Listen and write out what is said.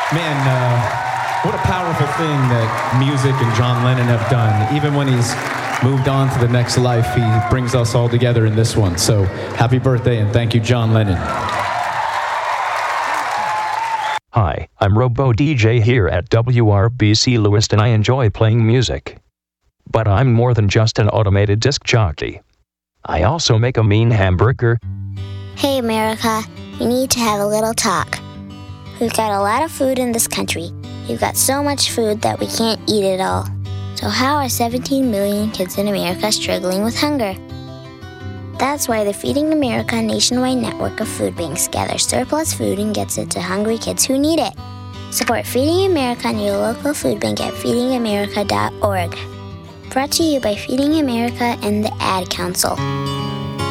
Man, what a powerful thing that music and John Lennon have done. Even when he's moved on to the next life, he brings us all together in this one. So happy birthday and thank you, John Lennon. Hi, I'm Robo DJ here at WRBC Lewiston. I enjoy playing music. But I'm more than just an automated disc jockey. I also make a mean hamburger. Hey America, we need to have a little talk. We've got a lot of food in this country. We've got so much food that we can't eat it all. So how are 17 million kids in America struggling with hunger? That's why the Feeding America nationwide network of food banks gathers surplus food and gets it to hungry kids who need it. Support Feeding America and your local food bank at feedingamerica.org. Brought to you by Feeding America and the Ad Council.